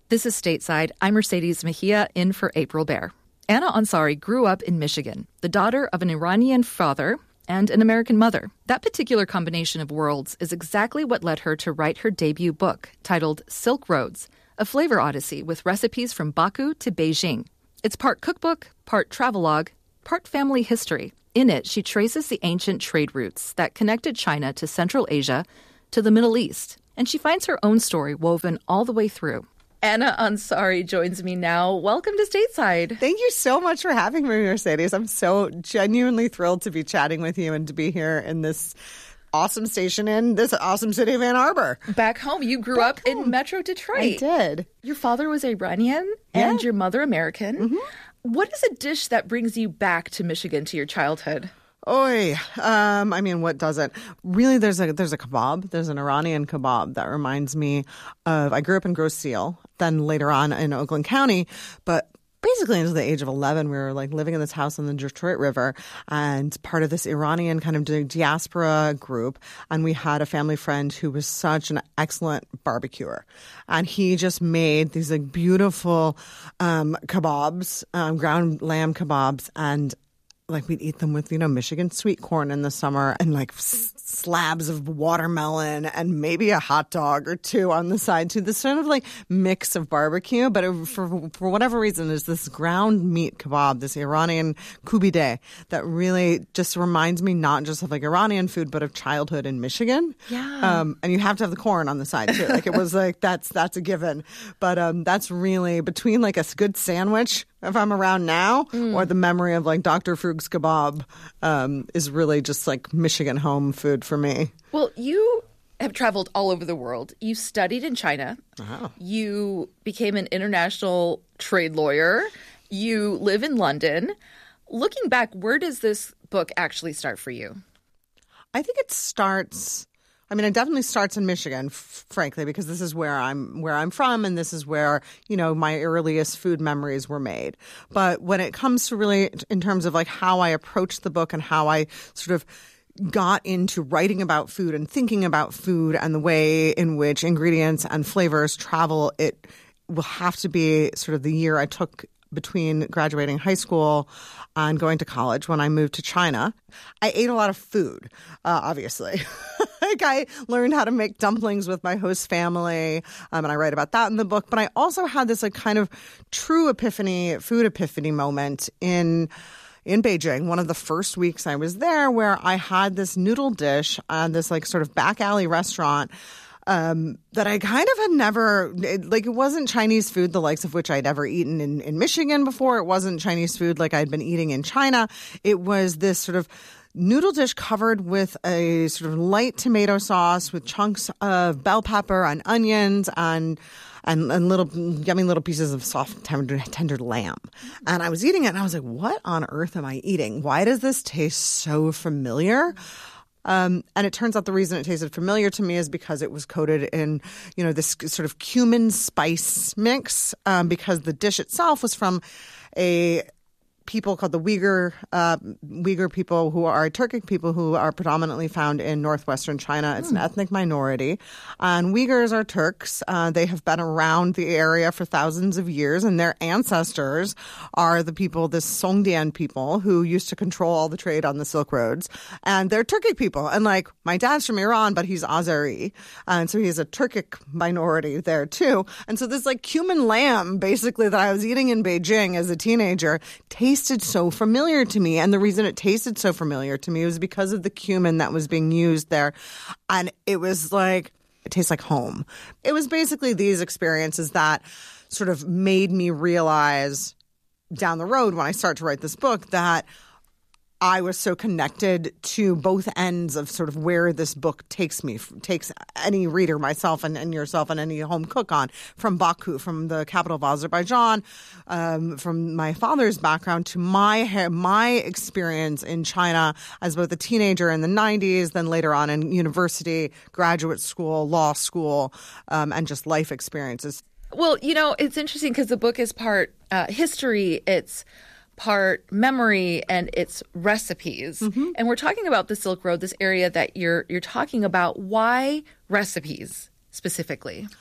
This is Stateside. I'm Mercedes Mejia in for April Baer. Anna Ansari grew up in Michigan, the daughter of an Iranian father and an American mother. That particular combination of worlds is exactly what led her to write her debut book titled Silk Roads, a flavor odyssey with recipes from Baku to Beijing. It's part cookbook, part travelogue, part family history. In it, she traces the ancient trade routes that connected China to Central Asia to the Middle East, and she finds her own story woven all the way through. Anna Ansari joins me now. Welcome to Stateside. Thank you so much for having me, Mercedes. I'm so genuinely thrilled to be chatting with you and to be here in this awesome station in this awesome city of Ann Arbor. Back home. You grew up in Metro Detroit. I did. Your father was Iranian and your mother American. Mm-hmm. What is a dish that brings you back to Michigan, to your childhood? What doesn't? Really, there's a kebab. There's an Iranian kebab that reminds me of, I grew up in Grosse Ile, then later on in Oakland County, but basically until the age of 11, we were living in this house on the Detroit River and part of this Iranian kind of diaspora group. And we had a family friend who was such an excellent barbecuer. And he just made these beautiful kebabs, ground lamb kebabs, and we'd eat them with, Michigan sweet corn in the summer and slabs of watermelon and maybe a hot dog or two on the side too. This sort of mix of barbecue, but for whatever reason, there's this ground meat kebab, this Iranian kubide that really just reminds me not just of Iranian food, but of childhood in Michigan. Yeah. And you have to have the corn on the side too. It was that's a given. But that's really between a good sandwich, if I'm around now, or the memory of Dr. Frug's kebab is really just Michigan home food for me. Well, you have traveled all over the world. You studied in China. Wow. You became an international trade lawyer. You live in London. Looking back, where does this book actually start for you? I think it starts... it definitely starts in Michigan, frankly, because this is where I'm from, and this is where, my earliest food memories were made. But when it comes to really in terms of how I approached the book and how I sort of got into writing about food and thinking about food and the way in which ingredients and flavors travel, it will have to be sort of the year I took between graduating high school and going to college when I moved to China. I ate a lot of food, obviously. I learned how to make dumplings with my host family, and I write about that in the book. But I also had this kind of true food epiphany moment in Beijing, one of the first weeks I was there, where I had this noodle dish at this sort of back alley restaurant that I kind of had never, it wasn't Chinese food, the likes of which I'd ever eaten in Michigan before. It wasn't Chinese food like I'd been eating in China. It was this sort of noodle dish covered with a sort of light tomato sauce with chunks of bell pepper and onions and little yummy little pieces of soft, tender lamb. And I was eating it and I was like, what on earth am I eating? Why does this taste so familiar? And it turns out the reason it tasted familiar to me is because it was coated in, this sort of cumin spice mix, because the dish itself was from a people called the Uyghur people, who are Turkic people who are predominantly found in northwestern China. It's an ethnic minority. And Uyghurs are Turks. They have been around the area for thousands of years, and their ancestors are the people, the Songdian people, who used to control all the trade on the Silk Roads. And they're Turkic people. And my dad's from Iran, but he's Azeri. And so he's a Turkic minority there too. And so this cumin lamb, basically, that I was eating in Beijing as a teenager tasted so familiar to me. And the reason it tasted so familiar to me was because of the cumin that was being used there. And it was it tastes like home. It was basically these experiences that sort of made me realize down the road when I start to write this book that I was so connected to both ends of sort of where this book takes any reader, myself and yourself and any home cook on, from Baku, from the capital of Azerbaijan, from my father's background to my experience in China as both a teenager in the 90s, then later on in university, graduate school, law school, and just life experiences. Well, it's interesting because the book is part history, it's part memory, and it's recipes. Mm-hmm. And we're talking about the Silk Road, this area that you're talking about. Why recipes specifically?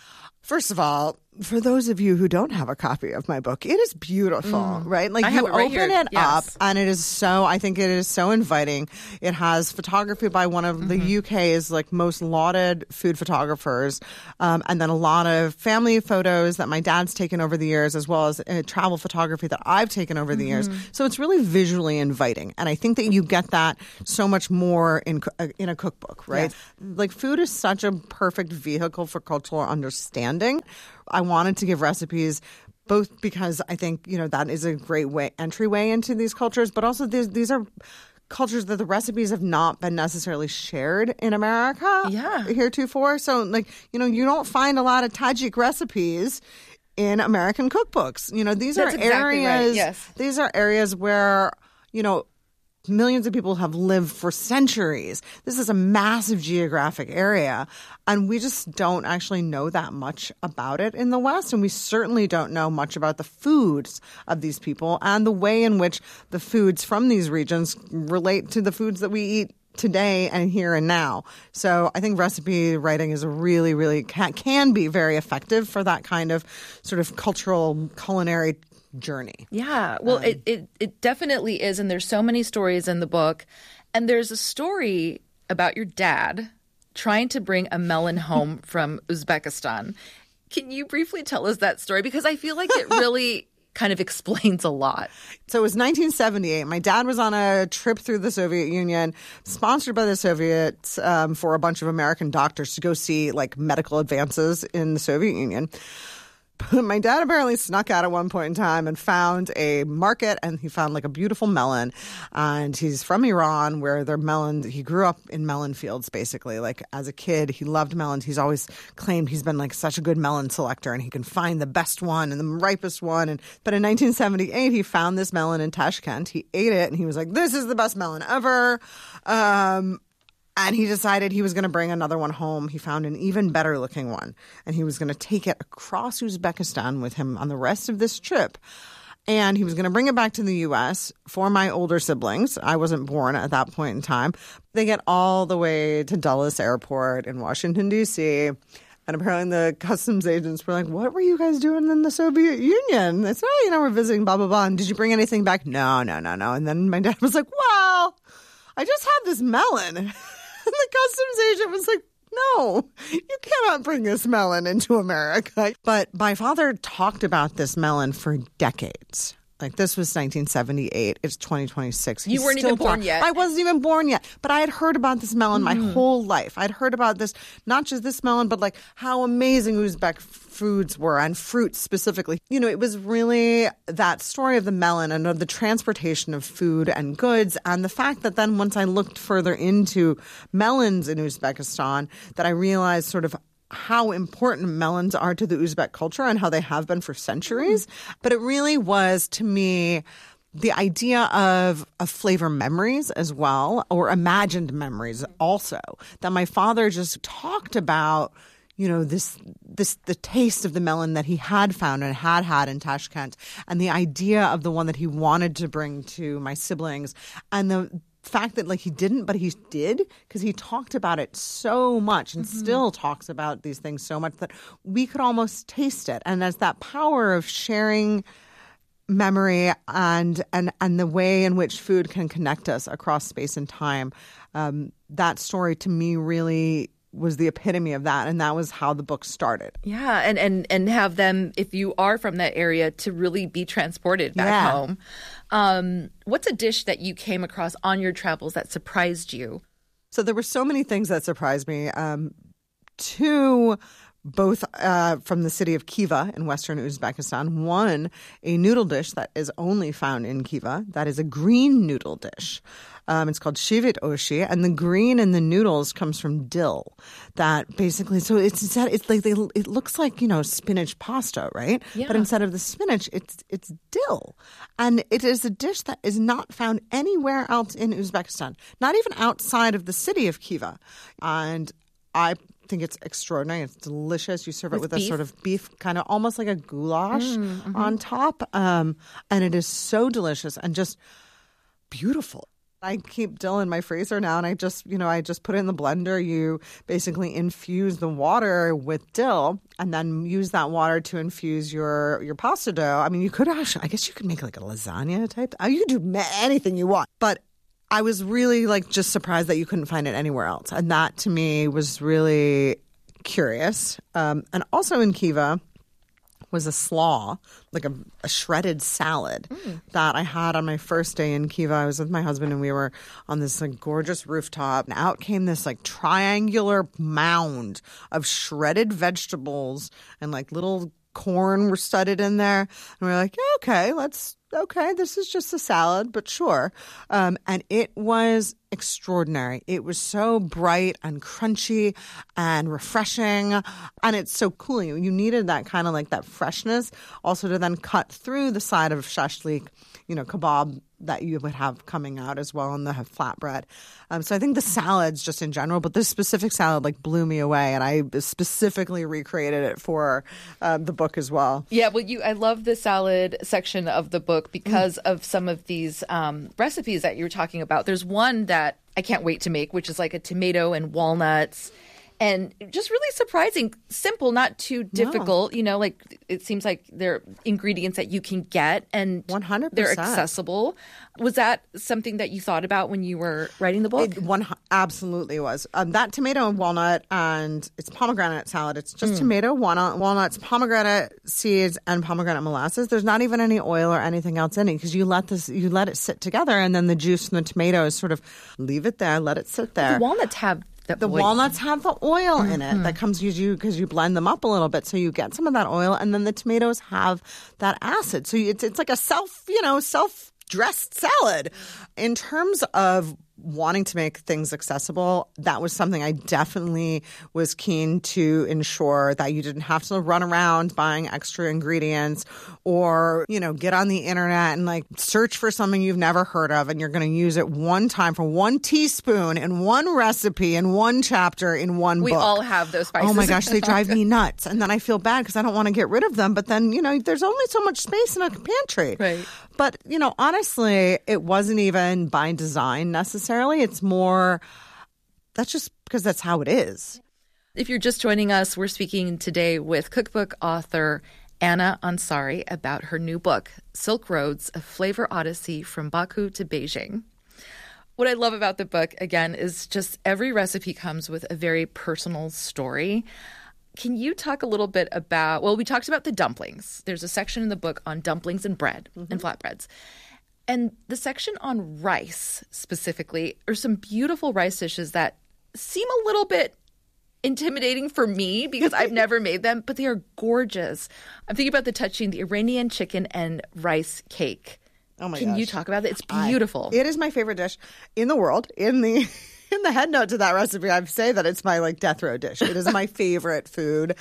First of all, for those of you who don't have a copy of my book, it is beautiful, right? Like I you have it right open here. it Yes. up and it is so, I think it is so inviting. It has photography by one of the UK's like most lauded food photographers. And then a lot of family photos that my dad's taken over the years, as well as travel photography that I've taken over the years. So it's really visually inviting. And I think that you get that so much more in a cookbook, right? Yes. Like food is such a perfect vehicle for cultural understanding. I wanted to give recipes both because I think, that is a great entryway into these cultures, but also these are cultures that the recipes have not been necessarily shared in America heretofore. So you don't find a lot of Tajik recipes in American cookbooks. These That's are exactly areas, right, yes. These are areas where, millions of people have lived for centuries. This is a massive geographic area, and we just don't actually know that much about it in the West. And we certainly don't know much about the foods of these people and the way in which the foods from these regions relate to the foods that we eat today and here and now. So I think recipe writing is a really, really can be very effective for that kind of sort of cultural culinary journey. Yeah. Well, it definitely is. And there's so many stories in the book. And there's a story about your dad trying to bring a melon home from Uzbekistan. Can you briefly tell us that story? Because I feel like it really kind of explains a lot. So it was 1978. My dad was on a trip through the Soviet Union, sponsored by the Soviets for a bunch of American doctors to go see like medical advances in the Soviet Union. My dad apparently snuck out at one point in time and found a market, and he found like a beautiful melon. And he's from Iran, where their melon, he grew up in melon fields, basically. Like as a kid, he loved melons. He's always claimed he's been like such a good melon selector, and he can find the best one and the ripest one. But in 1978, he found this melon in Tashkent. He ate it, and he was like, "This is the best melon ever." And he decided he was going to bring another one home. He found an even better looking one, and he was going to take it across Uzbekistan with him on the rest of this trip. And he was going to bring it back to the U.S. for my older siblings. I wasn't born at that point in time. They get all the way to Dulles Airport in Washington, D.C., and apparently the customs agents were like, "What were you guys doing in the Soviet Union?" They said, we're visiting, blah, blah, blah. And did you bring anything back? No. And then my dad was like, "Well, I just had this melon." And the customs agent was like, "No, you cannot bring this melon into America." But my father talked about this melon for decades. Like this was 1978. It's 2026. You weren't even born yet. I wasn't even born yet. But I had heard about this melon my whole life. I'd heard about this, not just this melon, but like how amazing Uzbek foods were and fruits specifically. It was really that story of the melon and of the transportation of food and goods. And the fact that then once I looked further into melons in Uzbekistan, that I realized sort of how important melons are to the Uzbek culture and how they have been for centuries. But it really was, to me, the idea of flavor memories as well, or imagined memories also, that my father just talked about, the taste of the melon that he had found and had in Tashkent, and the idea of the one that he wanted to bring to my siblings, and the fact that he didn't, but he did, because he talked about it so much and still talks about these things so much that we could almost taste it. And there's that power of sharing memory and the way in which food can connect us across space and time. That story to me really was the epitome of that, and that was how the book started. Yeah, and have them, if you are from that area, to really be transported back home. What's a dish that you came across on your travels that surprised you? So there were so many things that surprised me. Two, both from the city of Khiva in western Uzbekistan. One, a noodle dish that is only found in Khiva. That is a green noodle dish. It's called shivit oshi, and the green in the noodles comes from dill. That basically, so it's like it looks like spinach pasta, right? Yeah. But instead of the spinach, it's dill, and it is a dish that is not found anywhere else in Uzbekistan, not even outside of the city of Khiva, and I think it's extraordinary. It's delicious. You serve it with a sort of beef, kind of almost like a goulash on top, and it is so delicious and just beautiful. I keep dill in my freezer now, and I just put it in the blender. You basically infuse the water with dill and then use that water to infuse your pasta dough. I mean, you could actually, I guess you could make like a lasagna type. You could do anything you want. But I was really like just surprised that you couldn't find it anywhere else. And that to me was really curious. And also in Kiva was a slaw, like a shredded salad that I had on my first day in Kiva. I was with my husband and we were on this like gorgeous rooftop, and out came this like triangular mound of shredded vegetables, and like little corn were studded in there. And we were like, yeah, okay, this is just a salad, but sure. And it was extraordinary. It was so bright and crunchy and refreshing, and it's so cooling. You needed that kind of like that freshness also to then cut through the side of shashlik, kebab that you would have coming out as well on the flatbread. So I think the salads just in general, but this specific salad like blew me away, and I specifically recreated it for the book as well. Yeah, well, I love the salad section of the book because of some of these recipes that you were talking about. There's one that I can't wait to make, which is like a tomato and walnuts. And just really surprising, simple, not too difficult. No. Like it seems like they're ingredients that you can get and 100%. They're accessible. Was that something that you thought about when you were writing the book? It absolutely was. That tomato and walnut, and it's pomegranate salad. It's just tomato, walnuts, pomegranate seeds, and pomegranate molasses. There's not even any oil or anything else in it because you let it sit together, and then the juice from the tomatoes sort of leave it there, let it sit there. The walnuts have the walnuts have the oil in it that comes because you blend them up a little bit, so you get some of that oil, and then the tomatoes have that acid. So it's like a self-dressed salad. In terms of wanting to make things accessible, that was something I definitely was keen to ensure, that you didn't have to run around buying extra ingredients or, get on the internet and like search for something you've never heard of, and you're going to use it one time for 1 teaspoon in one recipe in one chapter in one book. We all have those spices. Oh my gosh, they drive me nuts. And then I feel bad because I don't want to get rid of them. But then, there's only so much space in a pantry. Right. But, honestly, it wasn't even by design necessarily. It's more, that's just because that's how it is. If you're just joining us, we're speaking today with cookbook author Anna Ansari about her new book, Silk Roads, A Flavor Odyssey from Baku to Beijing. What I love about the book, again, is just every recipe comes with a very personal story. Can you talk a little bit about, we talked about the dumplings. There's a section in the book on dumplings and bread and flatbreads. And the section on rice specifically are some beautiful rice dishes that seem a little bit intimidating for me because I've never made them, but they are gorgeous. I'm thinking about the Iranian chicken and rice cake. Oh my gosh. Can you talk about it? It's beautiful. It is my favorite dish in the world. In the head note to that recipe, I say that it's my like death row dish. It is my favorite food.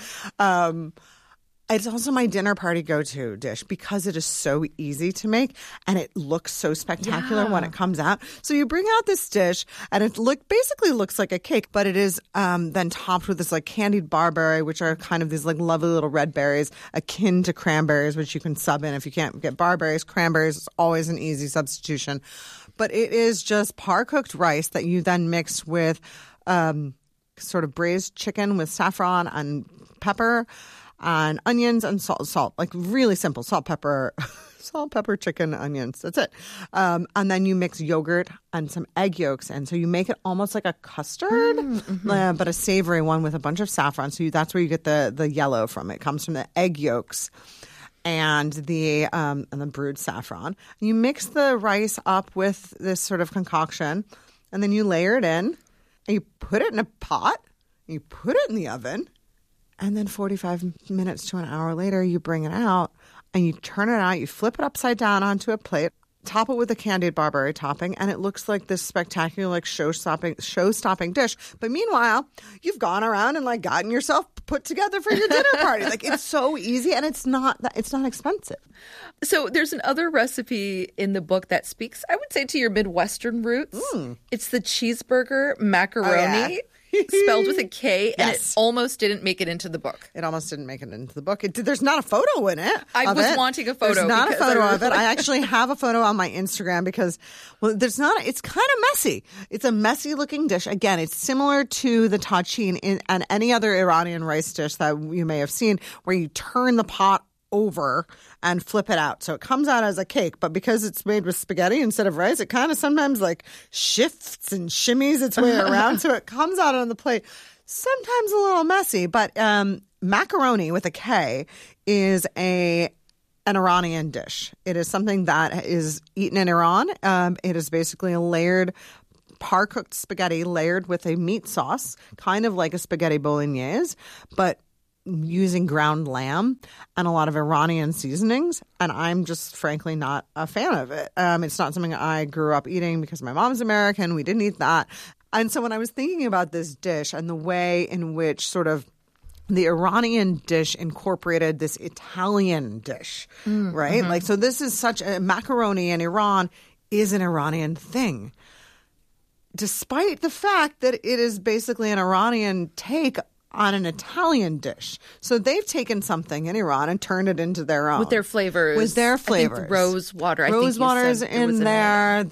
It's also my dinner party go-to dish because it is so easy to make and it looks so spectacular when it comes out. So you bring out this dish and it basically looks like a cake, but it is then topped with this like candied barberry, which are kind of these like lovely little red berries akin to cranberries, which you can sub in if you can't get barberries. Cranberries is always an easy substitution. But it is just par-cooked rice that you then mix with sort of braised chicken with saffron and pepper and onions and salt, like really simple salt, pepper, chicken, onions. That's it. And then you mix yogurt and some egg yolks. And so you make it almost like a custard, but a savory one with a bunch of saffron. So that's where you get the yellow from. It comes from the egg yolks and the brewed saffron. You mix the rice up with this sort of concoction, and then you layer it in, and you put it in a pot, and you put it in the oven. And then 45 minutes to an hour later, you bring it out and you turn it out. You flip it upside down onto a plate, top it with a candied barberry topping, and it looks like this spectacular, like show-stopping dish. But meanwhile, you've gone around and like gotten yourself put together for your dinner party. Like it's so easy, and it's not expensive. So there's another recipe in the book that speaks, I would say, to your Midwestern roots. It's the cheeseburger macaroni. Oh, yeah. spelled with a K, and Yes. it almost didn't make it into the book. It almost didn't make it into the book. There's not a photo in it. I was wanting a photo. There's not a because photo I of it. I actually have a photo on my Instagram because, well, there's not. It's kind of messy. It's a messy looking dish. Again, it's similar to the tagine and any other Iranian rice dish that you may have seen, where you turn the pot over and flip it out. So it comes out as a cake, but because it's made with spaghetti instead of rice, it kind of sometimes like shifts and shimmies its way around. So it comes out on the plate. Sometimes a little messy, but macaroni with a K is an Iranian dish. It is something that is eaten in Iran. It is basically a layered par-cooked spaghetti layered with a meat sauce, kind of like a spaghetti bolognese, but using ground lamb and a lot of Iranian seasonings. And I'm just frankly not a fan of it. It's not something I grew up eating because my mom's American. We didn't eat that. And so when I was thinking about this dish and the way in which sort of the Iranian dish incorporated this Italian dish, right? Like, so this is such a macaroni in Iran is an Iranian thing, despite the fact that it is basically an Iranian take on an Italian dish. So they've taken something in Iran and turned it into their own. With their flavors. With their flavors. I think rose water. Rose water's in there.